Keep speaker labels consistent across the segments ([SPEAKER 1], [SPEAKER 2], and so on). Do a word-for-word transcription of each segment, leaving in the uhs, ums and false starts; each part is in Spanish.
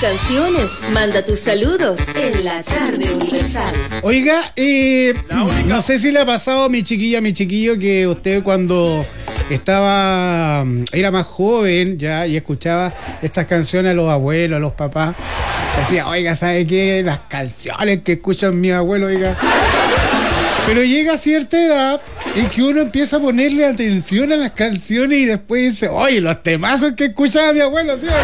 [SPEAKER 1] canciones, manda tus saludos en la tarde universal.
[SPEAKER 2] Oiga, eh, no sé si le ha pasado a mi chiquilla, a mi chiquillo, que usted cuando estaba, era más joven ya y escuchaba estas canciones a los abuelos, a los papás, decía, oiga, ¿sabe qué? Las canciones que escuchan mis abuelos, oiga. Pero llega a cierta edad en que uno empieza a ponerle atención a las canciones y después dice, oye, los temazos que escuchaba mi abuelo, ¿sí?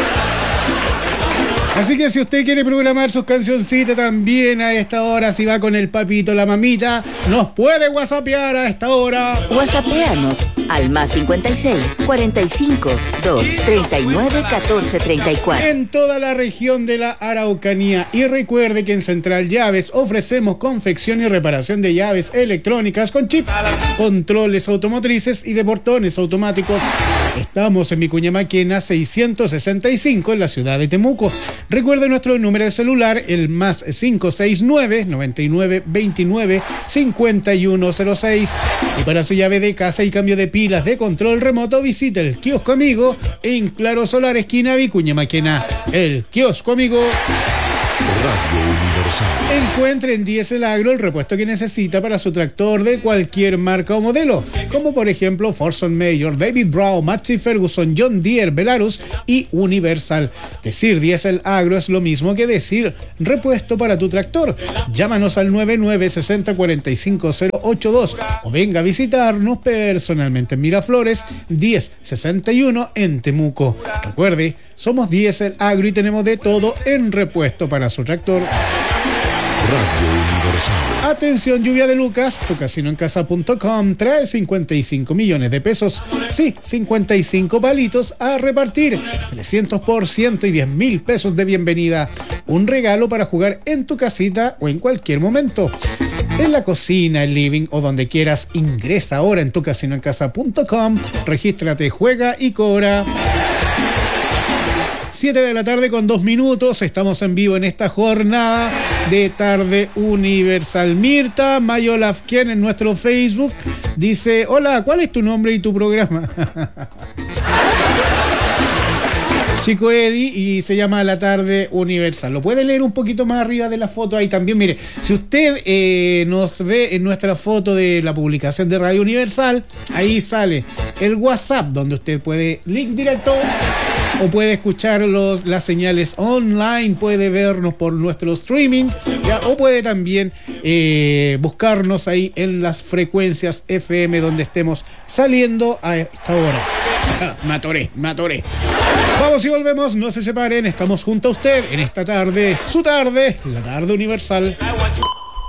[SPEAKER 2] Así que si usted quiere programar sus cancioncitas también a esta hora, si va con el papito, la mamita, nos puede whatsappear a esta hora.
[SPEAKER 1] Whatsappeanos al más cincuenta y seis, cuarenta y cinco, dos, treinta y nueve, catorce, treinta y cuatro.
[SPEAKER 2] En toda la región de la Araucanía. Y recuerde que en Central Llaves ofrecemos confección y reparación de llaves electrónicas con chip, controles automotrices y de portones automáticos. Estamos en Vicuña Maquena seiscientos sesenta y cinco en la ciudad de Temuco. Recuerde nuestro número de celular, el más cinco seis nueve, noventa y nueve, veintinueve, cincuenta y uno cero seis. Y para su llave de casa y cambio de pilas de control remoto, visite el Kiosco Amigo en Claro Solar, esquina Vicuña Maquena. El Kiosco Amigo.
[SPEAKER 3] Radio Universal.
[SPEAKER 2] Encuentre en Diesel Agro el repuesto que necesita para su tractor de cualquier marca o modelo, como por ejemplo Forson Mayor, David Brown, Massey Ferguson, John Deere, Belarus y Universal. Decir Diesel Agro es lo mismo que decir repuesto para tu tractor. Llámanos al nueve nueve seis cero, cuatro cinco cero ocho dos o venga a visitarnos personalmente en Miraflores diez sesenta y uno en Temuco. Recuerde, somos Diesel Agro y tenemos de todo en repuesto para su tractor.
[SPEAKER 3] Radio Universal.
[SPEAKER 2] Atención, lluvia de Lucas, tu casino en casa punto com trae cincuenta y cinco millones de pesos. Sí, cincuenta y cinco palitos a repartir, trescientos por ciento y diez mil pesos de bienvenida. Un regalo para jugar en tu casita o en cualquier momento. En la cocina, el living o donde quieras, ingresa ahora en tu casino en casa punto com, regístrate, juega y cobra. siete de la tarde con dos minutos, estamos en vivo en esta jornada de Tarde Universal. Mirta Mayolafquien en nuestro Facebook dice, hola, ¿cuál es tu nombre y tu programa? Chico Eddie, y se llama La Tarde Universal. Lo puede leer un poquito más arriba de la foto ahí también. Mire, si usted eh, nos ve en nuestra foto de la publicación de Radio Universal, ahí sale el WhatsApp donde usted puede link directo o puede escuchar los, las señales online, puede vernos por nuestro streaming, ¿ya? O puede también eh, buscarnos ahí en las frecuencias F M donde estemos saliendo a esta hora. Ah, me atoré, me atoré. Vamos y volvemos, no se separen, estamos junto a usted en esta tarde, su tarde, la Tarde Universal.